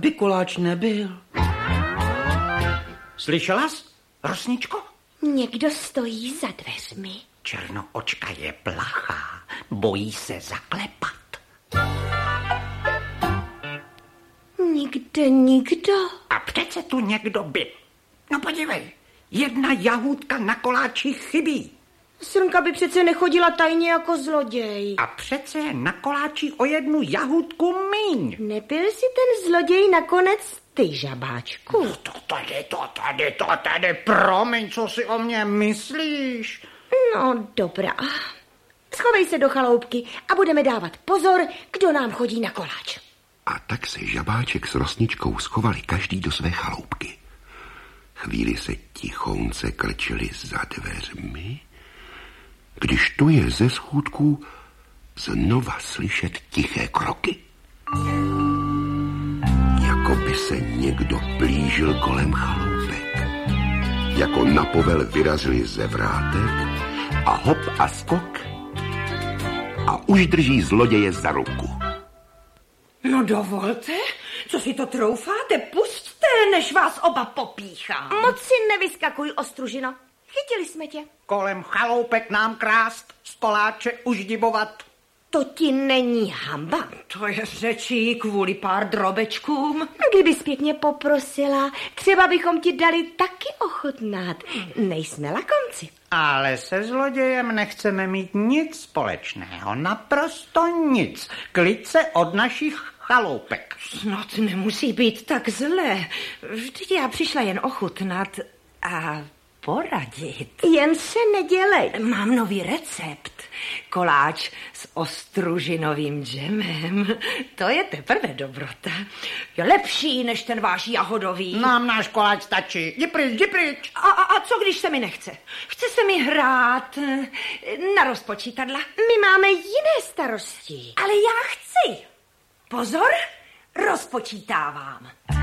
by koláč nebyl. Slyšela jsi, Rosničko? Někdo stojí za dveřmi. Černoočka je plachá, bojí se zaklepat. Nikde nikdo. A přece tu někdo byl. No podívej, jedna jahůdka na koláči chybí. Srnka by přece nechodila tajně jako zloděj. A přece je na koláči o jednu jahůdku míň. Nebyl si ten zloděj nakonec ty, žabáčku? No to tady, promiň, co si o mě myslíš? No, dobrá. Schovej se do chaloupky a budeme dávat pozor, kdo nám chodí na koláč. A tak se žabáček s Rosničkou schovali každý do své chaloupky. Chvíli se tichounce krčili za dveřmi, když tu je ze schůdků znova slyšet tiché kroky. Jako by se někdo blížil kolem chaloupek. Jako na povel vyrazili ze vrátek a hop a skok a už drží zloděje za ruku. No dovolte, co si to troufáte, pusťte, než vás oba popíchám. Moc si nevyskakuj, Ostružino. Chytili jsme tě. Kolem chaloupek nám krást, z koláče uždibovat. To ti není hamba. To je řečí kvůli pár drobečkům. Kdybys pěkně poprosila, třeba bychom ti dali taky ochutnat. Nejsme lakomci. Ale se zlodějem nechceme mít nic společného, naprosto nic. Klid se od našich chaloupek. Snad nemusí být tak zlé. Vždyť já přišla jen ochutnat a poradit. Jen se nedělej. Mám nový recept. Koláč s ostružinovým džemem. To je teprve dobrota. Je lepší než ten váš jahodový. Nám náš koláč stačí. Jdi pryč. A co, když se mi nechce? Chce se mi hrát na rozpočítadla? My máme jiné starosti. Ale já chci. Pozor, rozpočítávám.